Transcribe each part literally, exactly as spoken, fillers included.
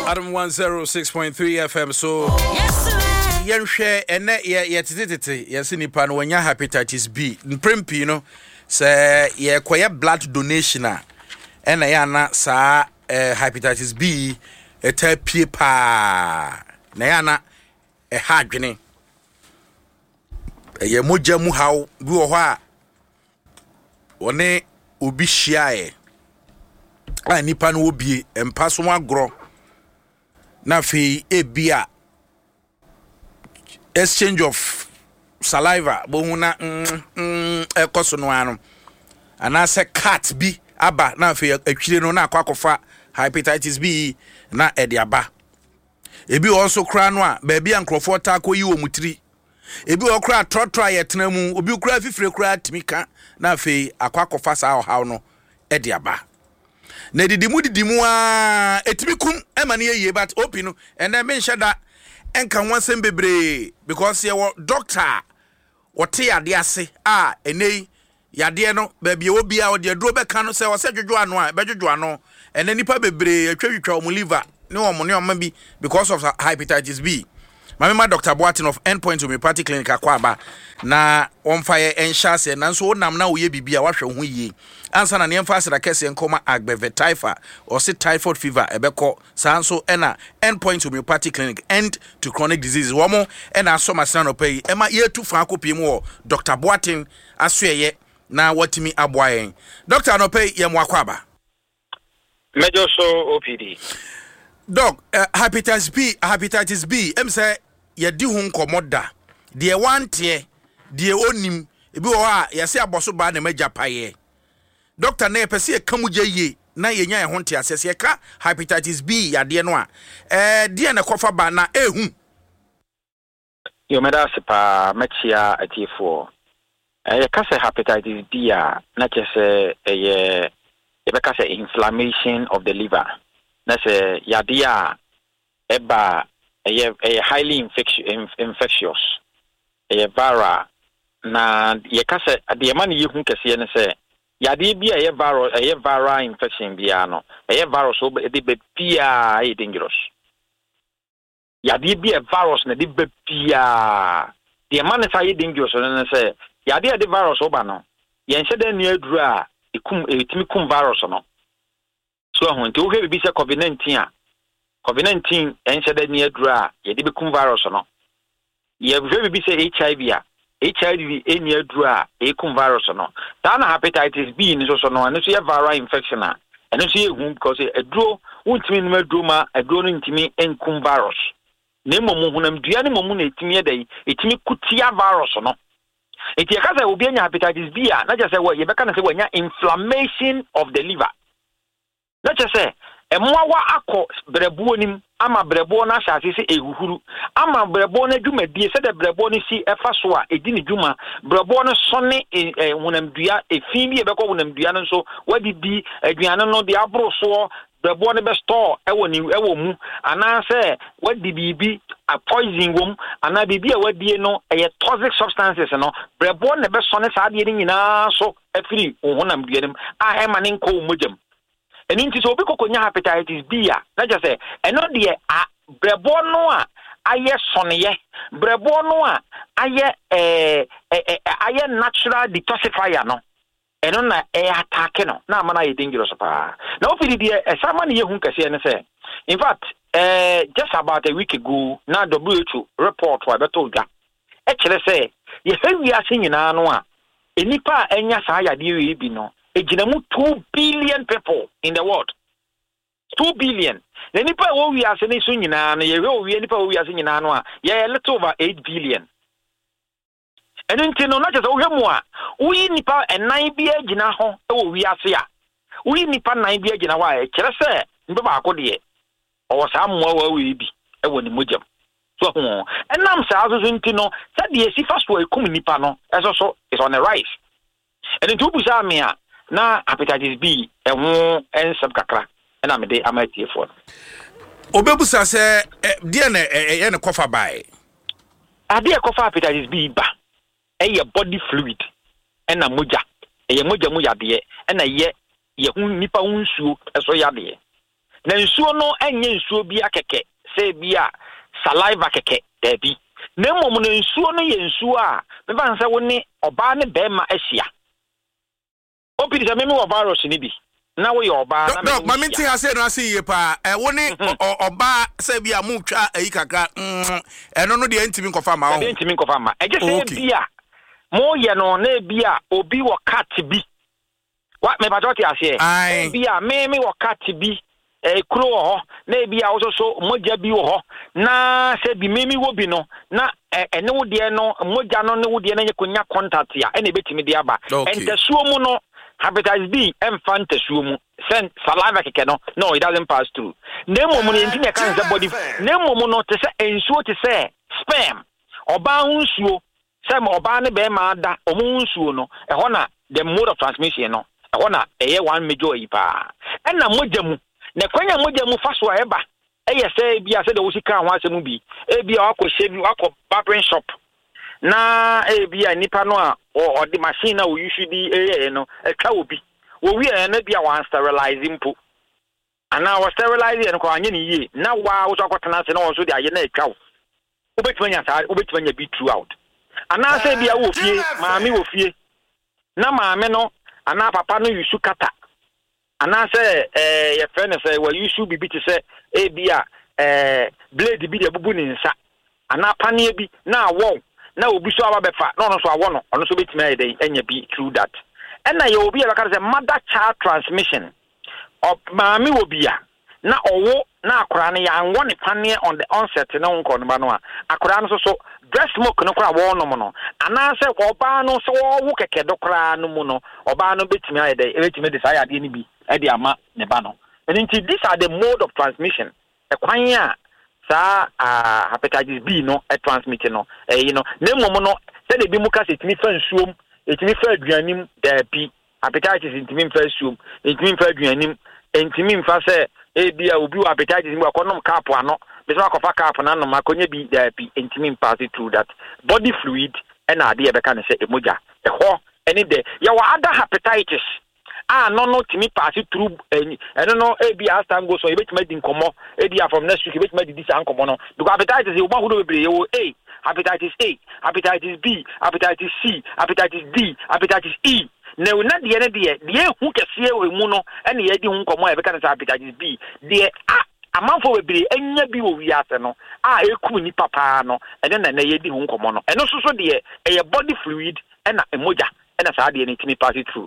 Adam one oh six point three F M. So yen share ene ye ye tititi yes nipa no nya hepatitis B mprempi no se ye koye blood donation a ena ya na sa hepatitis B etapie pa na ya na e ha adwene ye moja mu haw bi wo ho a one obi hyiae a nipa no obi empa so agro na fe ebia exchange of saliva bohuna mm ekoso no anu ana se cat bi aba na fe atwire no na akwakofa hepatitis B na ede aba ebi also kra no a ba bia nkrofo ta koyi wo mutiri ebi okra trotro ayetena mu obi kra fifire kra timika na fe akwakofa sa haw no ede aba na didimu didimu a etimikum ema na yeye but opi no ene me nheda enka wansem bebre because ye doctor wote yade ase a enei yade no ba bia obi a ode duro beka no se wo se dwodwo ano a be dwodwo ano ene nipa bebre atwatwa omu liver ne omo ne omo bi because of hepatitis B. Mama Doctor Boatin of Endpoint Homeopathic Clinic akwaba na wonfaye enhyase nanso wonam na woye bibia wahwe ho yie ansa na ne emfa sera kese nkoma agbevetifa or say typhoid fever ebeko sanso ena Endpoint Homeopathic Clinic end to chronic diseases womo ena asoma sena no pay ema ye tu fa akopie mu Doctor Boatin asoye na watimi aboayen Doctor no pay ye mo akwaba Major so O P D Doc, uh, hepatitis B, hepatitis B, em say ye di ho nkomoda. De wantie, de onim, ebi wo a ye se aboso ba na magya paye. Doctor na pese e kamugye ye na ye nya ye ho nte asese ye ka hepatitis B ya de no a. Eh de na kofa ba na ehu. Yo meda se pa mechia atifo. Eh ye ka se hepatitis B a na kese eh ye ye be ka se inflammation of the liver. Na se yadia eba eye eye highly infectious infectious eye viral na ye kase ade ma ne yehu kase ne se yade bi eye viral eye viral infection bia no eye virus so de be pia eye dangerous yade bi e virus na de be pia de ma ne say dangerous ne se yade de virus oba no ye nse de ne aduru a ekum etimi kum virus no so ho nti wo he bi se covid nineteen a covid nineteen ense da ni adura ye de bekum virus no ye we bi se H I V a H I V eni adura e kum virus no da na hepatitis B ni so so no no so ye viral infection a eno so ye hu because aduro wontimi no aduro ma aduro no ntimi enkum virus na momu hunam dua ne momu na etimi ye dai etimi kutia virus no enti ye ka se obi anya hepatitis B a na je se ye be ka na se wanya inflammation of the liver. Let's just say, a mwa ako brebo nim, ama brebo na shasi si ehuhuru, ama brebo na juma die, se de brebo ni si efaswa, e dini juma, brebo na sonne e wunemduya, e fimi e beko wunemduya nanso, wadi di, e duyana no di abro so, brebo ne be store, ewo ni, ewo mu, ana se, wadi bibi, a poison wom, ana bibi e wadi no, e toxic substances no, brebo ne be sonne sa adi ni na so, e firi, wunemduya nim, a he manin ko umujem. And into so because konya hepatitis B a na just say eno de a brebo no a aye sonye brebo no a aye eh aye natural detoxifier no eno na e attack no na mana ye dangerous pa na ofidi de e sama na ye hu kase ne say in fact eh just about a week ago na W H O report wa beto ga e kire say ye hewi ase nyina no a enipa enya sa ya de we bi no ejinamu two billion people in the world. two billion. The nipa wo we are saying so nyina na ye we nipa wo we are saying nyina no a ye a little over eight billion. And until no not just wo hemu a we nipa nine bi agina ho e wo we ase a. We nipa nine bi agina wa e kire se nipa ba ko de o wo sa mo wa we bi e wo ni mojam. So ho enam sa aso until no sa de esi fast wo ekum nipa no eso so is on the rise. And into busa me a na hepatitis B ehun ensem kakra na me de amatie for obebusa se de na ye ne kofa bai ade e kofa hepatitis B ba eye body fluid na moja eye moja mu yade e na ye ye hun nipa hunsuo eso yade na nsuo no enye nsuo bi akeke say bia saliva keke dabi na mmom no nsuo no ye nsuo a me ban say woni oba ne bema ahia obi de me me wo virus ni bi na wo ye oba na me no ma menti ha say no ase ye pa e woni oba say bia mu twa ayi kakra eno no de ntimi nkofa ma wo de ntimi nkofa ma e je say bia mo ye no na bia obi wo cat bi wa me ba joti ase e bia me me wo cat bi e kuro ho na bia wo so moja bi wo ho na se bi memi wo bi no na ene wo de no moja no ne wo de na nyakonya contact ya ene betimi de aba entasuo mu no hepatitis B emfa ntasuo mu sen saliva keke no no it doesn't pass through na mom no enti ne kan se body na mom no te se ensuo te se sperm oba hunsuo se ma oba ne be ma da omo hunsuo no e ho na the mode of transmission no e ho na eye one major yi pa e na moja mu na kwanya moja mu faso a eba eye say bia say de wo sika ho asemu bi e bia akọ shevi akọ barbering shop na e bia nipa no a o de machine na wo usually eye no e ka obi wo wi e na bia wan sterilize mpo ana wo sterilize en ko anye ni ye na wa wo so akotena se na wo so de aye na etwa wo obetuma nya sa obetuma nya bi throughout ana say bia wo fie maami wo fie na maami no ana papa no yusu kata ana say eh ye friend say we yusu bibi ti say e bia eh blade bi de bubu ni nsa ana panie bi na wo na obi so aba befa no no so awo no ono so betime ayi enya bi through that and na ye obi e ka say mother child transmission of maami obia na owo na akora ne ya anwo ne panie on the onset na nko no ba no a akora no so so breast milk no kora wo no mo no ana say oba no so wo keke do kora no mu no oba no betime ayi dey betime dey say ade ni bi e dey ama ne ba no and indeed these are the mode of transmission e kwan ya sa uh, hepatitis B no e transmit no eh you know na mom no se de bi mu ka se timi fa nsuom etimi fa aduanim da bi hepatitis intimi fa nsuom etimi fa aduanim intimi fa se e bia obi wa hepatitis mu akonom cap ano be so akofa cap na no makonya bi da bi intimi pass through that body fluid e na ade e be ka ne se emoja e ho eni de ya wa other hepatitis ah no no timi pass through eh no no e bia as time goes so e betima di nkomo e bia from next week e betima di this ankomo no because hepatitis e wo mahudo bebre wo A hepatitis A hepatitis B hepatitis C hepatitis D hepatitis E na una de ne de de hu kese e mu no e na ye di hu nkomo e be ka na hepatitis B de ah amanfo bebre anya bi wo wiase no ah eku ni papa no e na na ye di hu nkomo no e no so so de e ye body fluid e na emoja e na sa de ne timi pass through.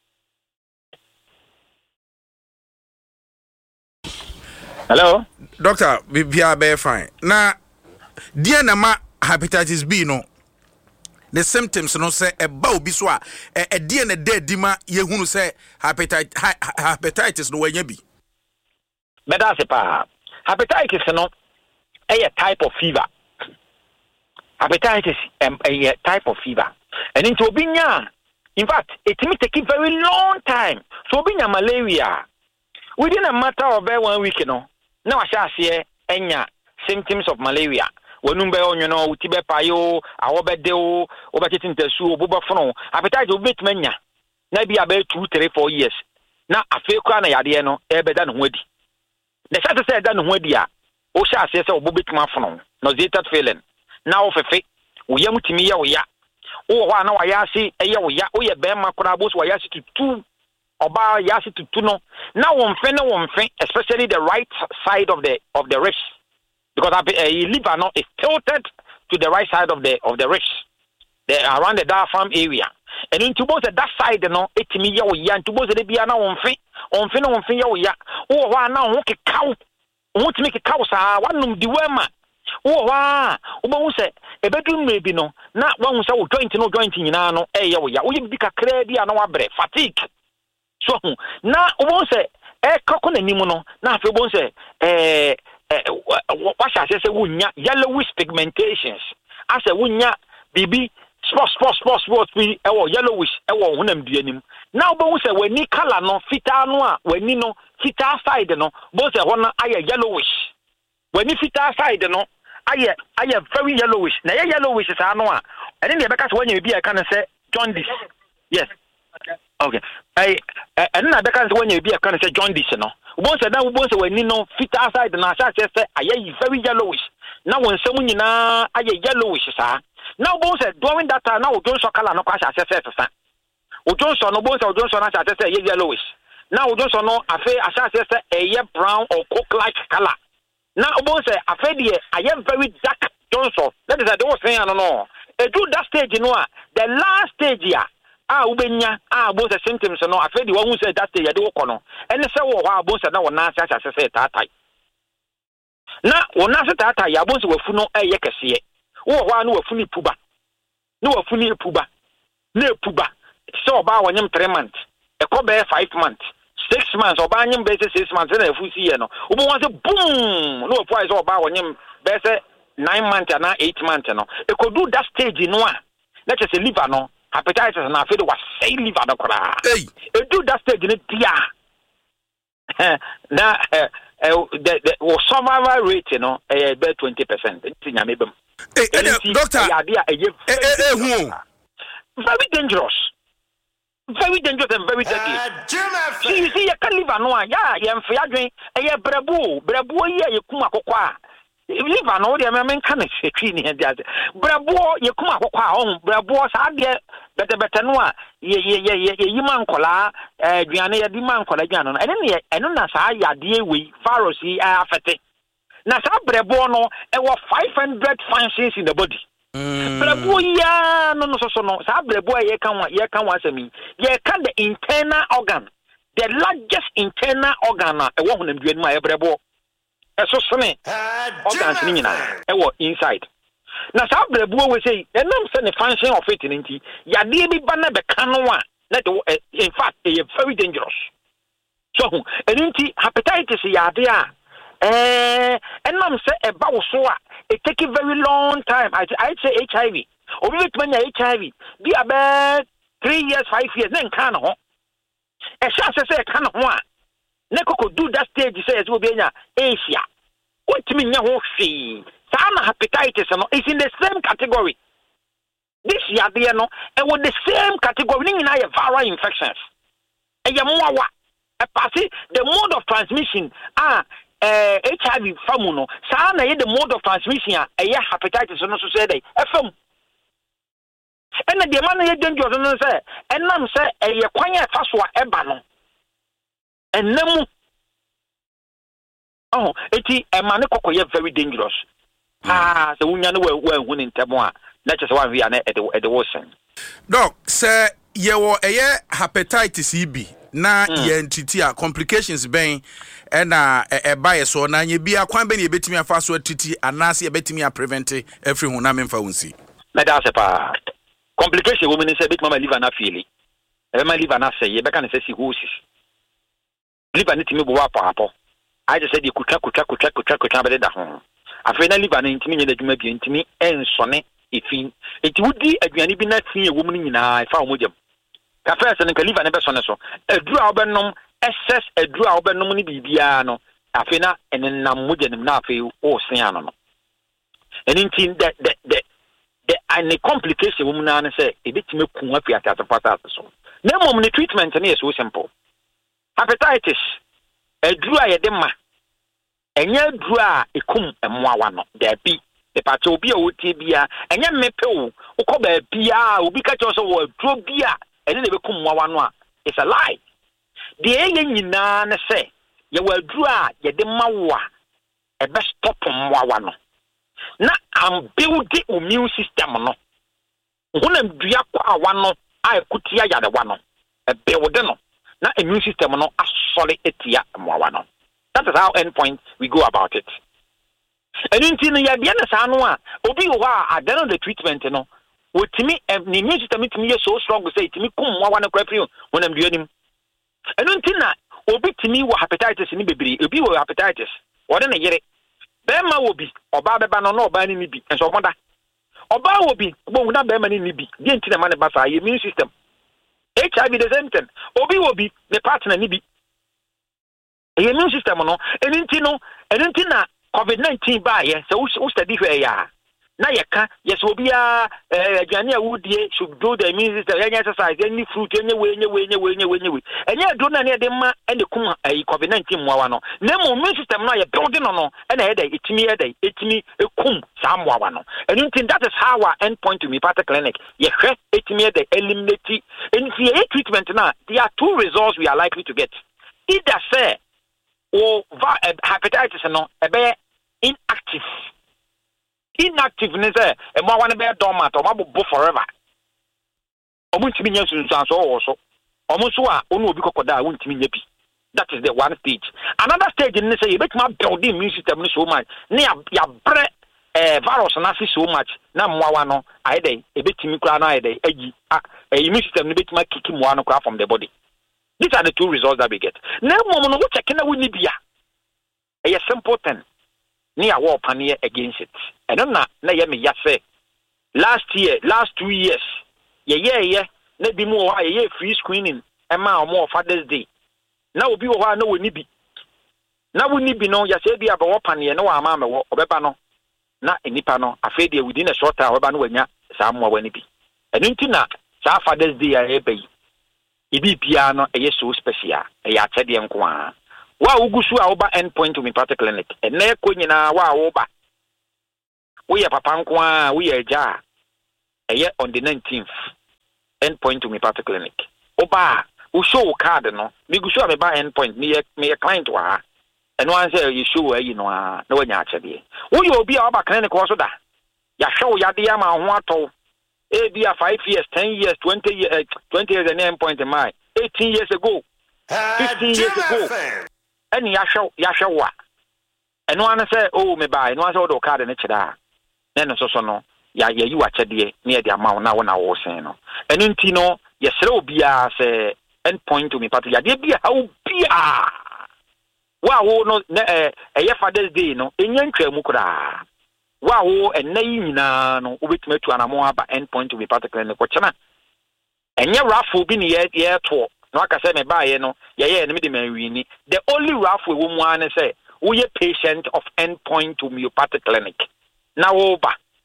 Hello, doctor. We are very fine. Now, dear Nama hepatitis B no. The symptoms no say a bow biswa a dear na dead dima ye who say hepatitis hepatitis no way ye be. But that's a pa hepatitis no a type of fever. Hepatitis um, a type of fever. And into binya, in fact, it may take a very long time. So binya malaria within a matter of one week, you know. Now I shall see enya symptoms of malaria. Wenumbe on you know utibe payo awobedeo obetetintesu obubafono appetite obetmenya na bia be two three four years na afekwa na yade no ebeda no hwadi the say say da no hwadi a o sha ase say obetuma fono nauseated feeling na ofefe oyam timi ya oya o ho na waya ase eye oya o ye be makora bo so waya ase tutu oba yasi tutu no na wonfe na wonfe especially the right side of the of the wrist because uh, liver no is tilted to the right side of the of the wrist the around the diaphragm area and into both that side no etimi ya oya into both the bia na wonfe wonfe na wonfe ya oya wo ho na ho kekaw wo timi kekaw sa wanum di wema wo ho wo hu se ebedu mmebi no na wanhu se wo joint no joint nyina no e ya oya wo yi bi kakra bia na wabre fatigue. So na won say e kako na nimu no na afi won say eh what shall I say wunya yellowish pigmentations as a wunya bibi spot spot spot spot bi e wo yellowish e wo honam dua nim na won say wani color no fitaa no a wani no fitaa side no won say won aye yellowish wani fitaa side no aye aye very yellowish na ye yellowish sa no a ene ne be ka say wanya bi e ka ne say jaundice yes Okay. I and na beka say when you be a kind of say jaundice no. Won say na won say when ni no fit outside na say say aye very yellowish. Now when some nyina aye yellowish sa. Now won say during that time now Ojo so color no kwa say say say. Ojo so no won say Ojo so na say say yellowish. Now Ojo so no afa asa say say aye brown or coke like color. Now won say afa dey aye very dark Johnson. That is the whole thing no no. E do that stage no the last stage ya ah ubenya ah both the symptoms no afei de won say that stage ya de wo kono ene se wo ho abo say na wona ase ase say tatai na wona ase tatai ya bo se wafu no eye kese wo ho anu wafu ni puba ni wafu ni puba na puba se oba wonyem three months e ko be five months six months oba nyem be six months na afu si ye no obo won say boom no wafu ai se oba wonyem be say nine months and eight months no e ko do that stage no a let us say liver no hepatitis na afei was say liver no kora hey e do that stage no dia na eh the the survival rate no eh be twenty percent tinya mebem eh doctor eh eh hu very dangerous very dangerous and very deadly see you see you can liver no a ya ye mfe adwen eh brebu brebu ye ye kum akokwa liver no dey me kan setwi ni dia brabo ye kuma akokwa a brabo sa de bete bete no a ye ye ye ye yima nkola aduane ye di man nkola aduane no ene ne eno na sa yade we virus yi afete na sa brabo no e wo five hundred functions in the body brabo ya no no so so no sa brabo ye kan wa ye kan wa asemi ye kan the internal organ the largest internal organ na e wo honam duane ma ye brabo so sene organs ni nyina e wo inside na sa brebuo we say enam say the function of it nti yade bi ba na be kan no a na de in fact e very dangerous so enti hepatitis yade a eh enam say e ba wo so a it take a very long time I I say H I V obi betuma nya H I V bi about three years five years na nkan ho e sha say kan ho a ne koko do that stage say as obi nya Asia ultimate nya ho hwe sana hepatitis no is in the same category this yade no e with the same category ni na viral infections e ya moawa e pass the mode of transmission ah eh H I V famu no sana ye the mode of transmission e ya hepatitis no so say dey e fam ena de man ye dangerous no say enam say e ye kwan e fa so a e ba no enemu oh eti e man kokko ye very dangerous ah so wunya no we hu ni ntemo a na chese wan wi ana e de e de wosen doc say ye wo eye hepatitis B na mm. ye ntiti a complications ben e na e ba ye so na nye bia kwan ben ye betimi afa so atiti anase ye betimi a prevent every hu na memfa wonsi na da se pa complication wo me say bit mama liver na feeli e ma liver na say ye be kan say cirrhosis liver ni timi bo wa papo I just said you could check, check, check, check, check, check, da ho. Afei na liver na ntimi nye adwuma bi ntimi ensone efin. Enti wudi aduane bi na tin ewo mu nyina fa omojam. Ka first na liver na be sone so. Aduru a obenom excess aduru a obenom ni bibia no. Afei na enenam mojanim na afei o sen ano no. Eni ntin the the the the any complication wo mu na na say e betime kun afi atata so. Na mom ni treatment na so simple. Hepatitis aduru a yede ma enya aduru a ekum emoawa no da bi e pa to obi a wotie bia enya mepe wo ukoba bia obi ka cho so wo aduru bia ene na bekum emoawa no a it's a lie de eye nyina na se ye wa aduru a yede ma wo a e be stop emoawa no na am build the immune system no hunam dua kwa awa no a ekutia yade wa no e build no na immune system no asole etia emoawa no. That is how endpoint we go about it. And in tin ya bia na sa no a obi wo a adano the treatment no wotimi the immune system timi so strong say timi kum emoawa no kwapri wonam duanim. And in tin na obi timi wo hepatitis ni bebiri obi wo hepatitis wode na yere be ma wo bi oba beba no na oba ni bi enso moda oba wo bi bo na be ma ni bi die ntina ma ne ba sa immune system H I V the same thing. Obi will be the partner ni bi. The immune system no, and inti no, and inti na COVID nineteen ba ye. So who study where ya? na yɛka yɛsɛ obia aduane a wodie should do the immune system any exercise any fruit any way any way any way any way any way ɛnyɛ do na ne de ma ɛne kum covid nineteen mmoawa no na mo immune system no yɛ building no no ɛna ɛda etimi ɛda etimi ekum saa mmoawa no ɛno nti that is how our end point to me part clinic yɛhwɛ etimi ɛda eliminate and see a treatment na there are two results we are likely to get either say or hepatitis no ɛbɛyɛ inactive inactive ne say e mo wan be dormant o mabbo forever omo ntimi nya sunsun so wo so omo so a onu obi kokoda a wontimi nya bi that is the one stage another stage ne say e betima build immune system so much ne ya bre eh virus na si so much na moawa no ayede e betimi kura na ayede agi immune system ne betima kiki moa no kura from the body. These are the two results that we get na mo no check na woni bia e simple thing ni awo panier against it. And na na ye me ya say last year, last two years, ye ye ye na bi mu wa ye free screening e ma o Father's Day. Na obi wo ha na woni bi. Na woni bi no ya say bi abawo panier na wa ama me wo obeba no. Na enipa no afei de within a short time obeba no wanya saa mo wani bi. Enu nti na saa Father's Day ya ebe yi. Ibi bia no e so special. E ya chede nko a. Wa ugusu a oba end point to me part clinic. E na ko nyina wa oba. We are papa nko a we are ja. E on the nineteenth end point to me part clinic. Oba u show card no. Me gusu a me ba end point me me client wa. E no an say you show e no a na wanya achede. Wo ye obi a oba clinic wo so da. Ya show ya de ama ho ato. E bia five years, ten years, twenty years, twenty years and end point in my eighteen years ago. fifteen years ago. Any yasho yashawa. And one say, oh, me buy, and one say, oh, card and it's there. Then so so no, ya ya you watch a day near the amount now when I was saying no. And in Tino, yes, so be as a end point to me, but ya did be how be a wow, no, a year Father's Day, no, in Yankee Mukura. Wow, and name no, which me to an amount end point to be particular in the Cochana. And your raffle been yet year two. No, I say me buy you know, yeah, yeah, and me the only rough we want to say, we a patient of end point to homeopathic clinic. Now over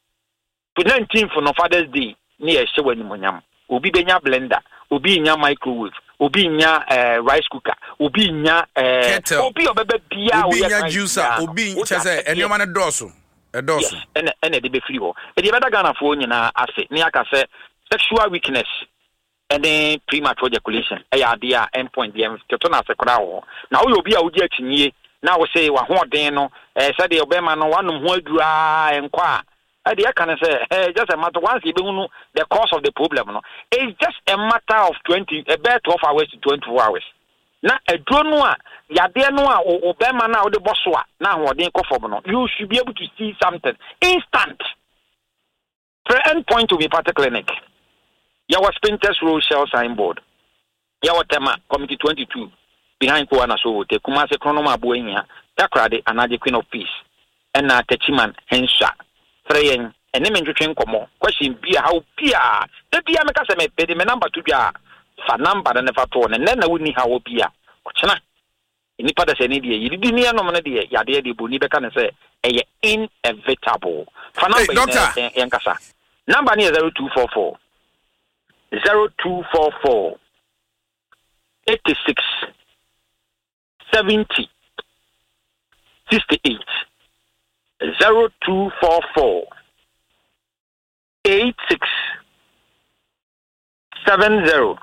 to nineteenth for no Father's Day near Shewen Munyam, Ubi Benya blender, Ubi nya microwave, Ubi nya uh, rice cooker, Ubi nya uh, Ubi obe bia, Ubi nya juicer, Ubi chase, and you man a dorsal, a dorsal, and and a debe free. And the better gonna phone you na ase, niaka say sexual weakness. And then premature ejaculation. Aya dia endpoint dia tetona sekora wo. Na wo obi a wodi akyinye na wo say wa ho den no eh said the obema no wanum ho adura enkwa. E dey can say eh just a matter once you be hunu the cause of the problem no. It's just a matter of twenty about twelve hours to twenty-four hours. Na aduro no a ya de no a obema na wo de boso a na ho den kofom no. You should be able to see something instant. For endpoint to be particular clinic. Yawa Spinters Road Shell signboard. Yawa Tema Committee twenty-two behind Kuana so te Kumase Chronoma Buenya, Takrade, another Queen of Peace, and na Techiman Hensha. Freyen, and name and train como. Question be how Pia. The Pia Macasame paid the number to Pia. For number and never torn, and then I wouldn't how Pia. What's in the Padas and India, you didn't hear no money, Yadia de Buniba can say, a inevitable. For number Yankasa. Number near zero two four four. Zero two four four eighty six seventy sixty eight zero two four four eight six seven zero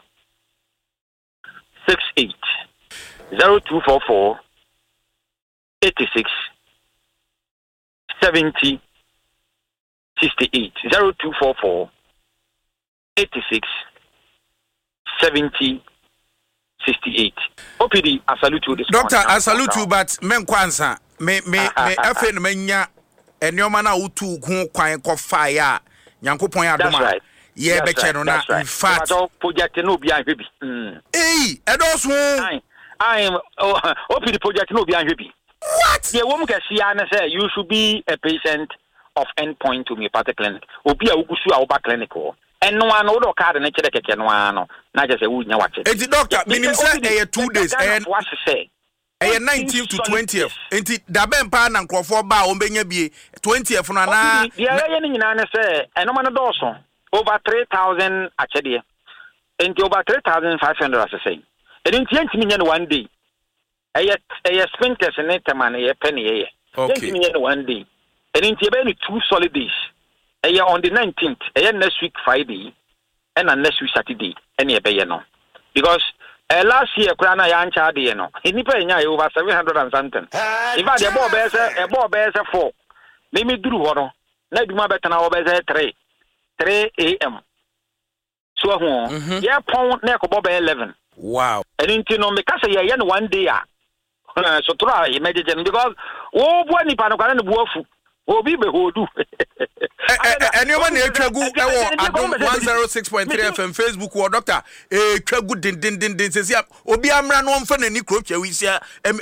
six eight zero two four four eighty six seventy sixty eight zero two four four eighty-six seventy sixty-eight. O P D, I salute you this Doctor, morning. I salute you, but men kwansa me me me afen menya enioma na utu hu kwan ko fire Nyankopon ya doma ye be che no na in fact project no bi anhwe bi. Eh, edoso I am O P D project no bi anhwe bi. What? Ye wom kesi ya na say you should be a patient of endpoint to me part clinic. Obi a ugusu a oba clinic o. And no one would card and check it. No, not just a wood. No, watch it. It's doctor. Meaning, say, two days. And what to say? ɛyɛ nineteenth to twentieth enti da bɛn pa na nkrɔfoɔ ba a wɔbɛnya bie twentieth no na deɛ ɛyɛ ne nyinaa ne sɛ ɛnoma no dɔɔso over three thousand akyɛdeɛ enti over three thousand five hundred asesɛn ɛno nti yɛntimi nyɛ no one day ɛyɛ ɛyɛ sprinters ne tema ne yɛpɛ ne yɛyɛ yɛntimi nyɛ no one day ɛno nti yɛbɛyɛ no two solid days ɛyɛ on the nineteenth ɛyɛ next week Friday ɛna next week Saturday ɛne yɛbɛyɛ no because uh, last year kura na ya ncha de no nipa enya over seven hundred and something in fact the ball be say e ball be say four na me duru ho no na duma betana wo be say three three a m so ho ye pon na ko ball be eleven wow and nti no me ka say ye no one day a so try emergency because wo bo nipa no kwa na bu afu obi be hodu anyone na etwagu ewo adom one oh six point three F M Facebook wo doctor etwagu din din din din sesi obi amra no mfa nani krotwa wisia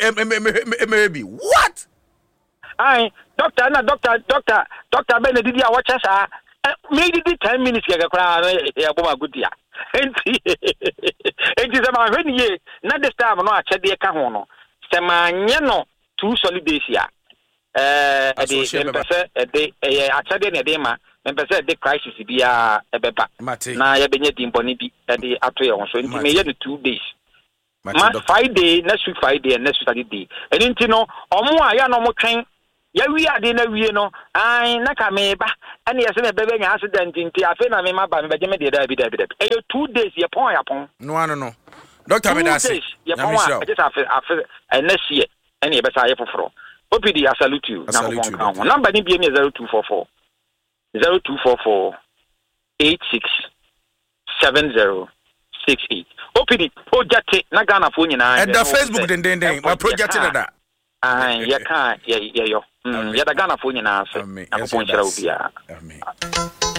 emebi what ai doctor na doctor doctor doctor Benedict a watch sa me did ten minutes ke kra ya boma gudia enti enti se ma hwani ye na this time no a chede ka ho no se ma nye no two solid days ya eh ade empese ade eh achade ne de ma empese de crisis bia ebeba na ya benye dimboni bi ade ato ye ho so nti me ye no two days ma Friday next week Friday and next week Saturday and nti no omo a ya no mo twen ya wi ade na wie no ai na ka me ba ane ye se me bebe nya accident nti afi na me ma ba me beje me de da bi da bi da e two days ye pon ya pon no ano no doctor me da say ye pon a just afi afi next year ane ye be sa ye foforo O P D, I salute you. I salute you. Number, number ni B M zero two four four zero two four four eight six seven zero six eight. O P D, project na Ghana phone na. At the Facebook den den den. My project na da. Ah, ya kan, ya ya yo. Mm, ya da Ghana phone na so. Akopon chira obi a. Amen.